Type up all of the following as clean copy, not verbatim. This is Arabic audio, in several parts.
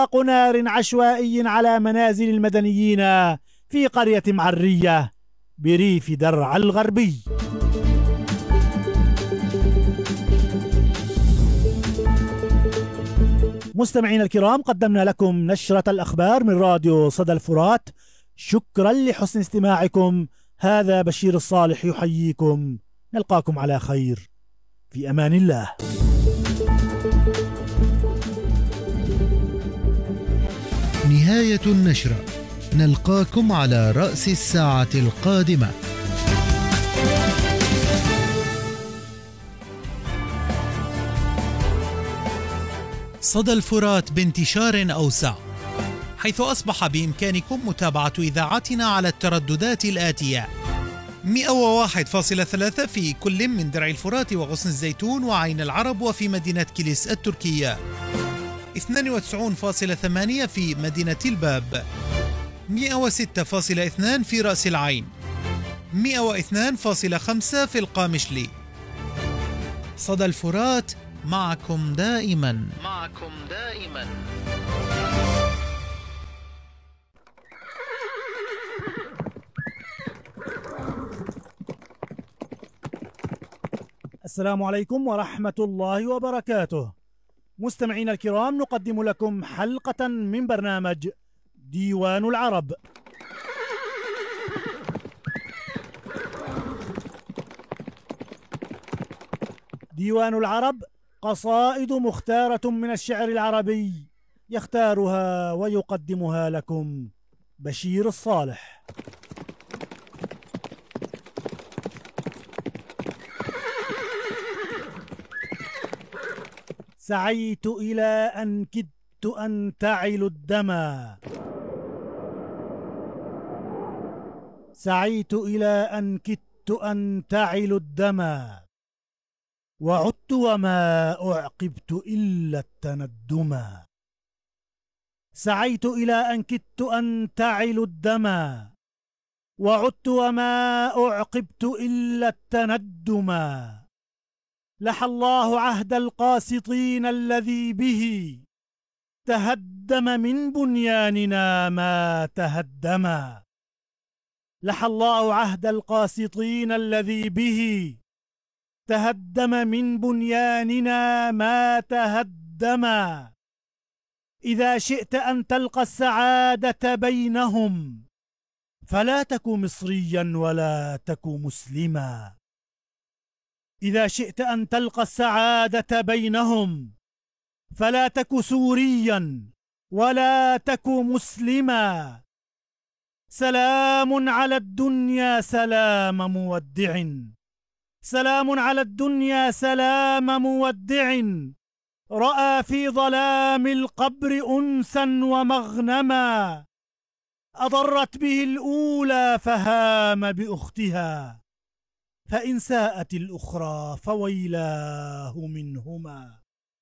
إطلاق نار عشوائي على منازل المدنيين في قرية معرية بريف درعا الغربي. مستمعينا الكرام، قدمنا لكم نشرة الأخبار من راديو صدى الفرات. شكرا لحسن استماعكم. هذا بشير الصالح يحييكم. نلقاكم على خير، في أمان الله. نهاية النشرة، نلقاكم على رأس الساعة القادمة. صدى الفرات بانتشار أوسع، حيث أصبح بإمكانكم متابعة إذاعتنا على الترددات الآتية: 101.3 في كل من درع الفرات وغصن الزيتون وعين العرب وفي مدينة كيليس التركية، 92.8 في مدينة الباب، 106.2 في رأس العين، 102.5 في القامشلي. صدى الفرات، معكم دائما. السلام عليكم ورحمة الله وبركاته. مستمعينا الكرام، نقدم لكم حلقة من برنامج ديوان العرب. ديوان العرب قصائد مختارة من الشعر العربي، يختارها ويقدمها لكم بشير الصالح. سعيت إلى أن كدت أن تعل الدما، سعيت إلى أن كدت أن تعل الدما، وعدت وما أعقبت إلا التندما. سعيت إلى أن كدت أن تعل الدما، وعدت وما أعقبت إلا التندما. لحى الله عهد القاسطين الذي به تهدم من بنياننا ما تهدما. لحى الله عهد القاسطين الذي به تهدم من بنياننا ما تهدما. إذا شئت أن تلقى السعادة بينهم فلا تك مصريا ولا تك مسلما. إذا شئت أن تلقى السعادة بينهم فلا تك سوريا ولا تك مسلما. سلام على الدنيا سلام مودع، سلام على الدنيا سلام مودع، رأى في ظلام القبر أنسا ومغنما. أضرت به الأولى فهام بأختها، فإن ساءت الأخرى فويلاه منهما.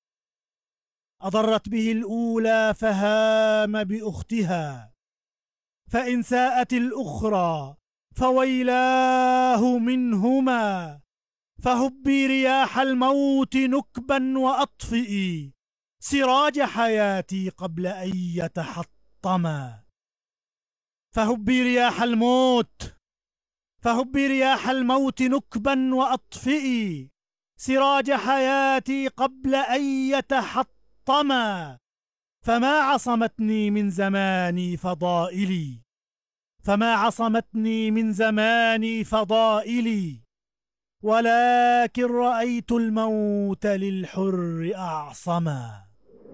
أضرت به الأولى فهام بأختها، فإن ساءت الأخرى فويلاه منهما. فهبي رياح الموت نكبا وأطفئي سراج حياتي قبل أن يتحطما. فهبي رياح الموت، فهبي رياح الموت نكبا وأطفئي سراج حياتي قبل أن يتحطما. فما عصمتني من زماني فضائلي، فما عصمتني من زماني فضائلي، ولكن رأيت الموت للحر أعصما.